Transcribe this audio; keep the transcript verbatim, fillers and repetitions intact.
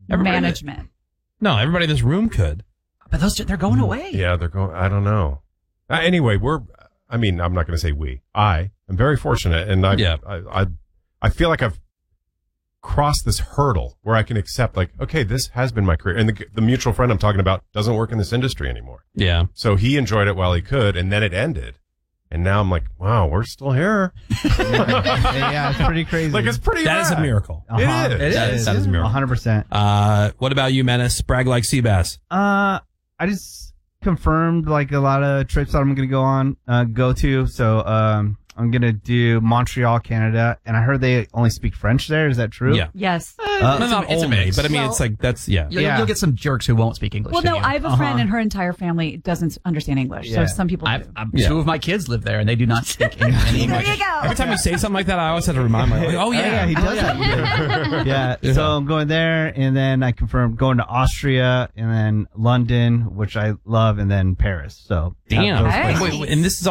Everybody management. That, no, everybody in this room could. But those they're going away. Yeah, they're going. I don't know. Uh, anyway, we're. I mean, I'm not going to say we. I am very fortunate, and I, Yeah. I, I, I feel like I've crossed this hurdle where I can accept, like, okay, this has been my career, and the, the mutual friend I'm talking about doesn't work in this industry anymore. Yeah. So he enjoyed it while he could, and then it ended, and now I'm like, wow, we're still here. Yeah, it's pretty crazy. Like, it's pretty. That is a rad. miracle. Uh-huh. It is. It That is. is, that is a miracle. one hundred percent. Uh, what about you, Menace? Brag like Seabass. Uh, I just confirmed like a lot of trips that I'm going to go on, uh, go to. So, um, I'm going to do Montreal, Canada. And I heard they only speak French there. Is that true? Yeah. Yes. Uh, it's not a- it's a only, mix. but I mean, Well- it's like, that's, yeah. You'll, Yeah. you'll get some jerks who won't speak English. Well, to no, you. I have a Uh-huh. friend and her entire family doesn't understand English. Yeah. So some people I've, do. I've, Yeah. Two of my kids live there, and they do not speak any, any There English. you go. Every time you say something like that, I always have to remind myself, like, oh, yeah. yeah, he does that. yeah. Yeah. So I'm going there, and then I confirmed going to Austria, and then London, which I love, and then Paris. So Damn. those Hey. places. Wait, wait, and this is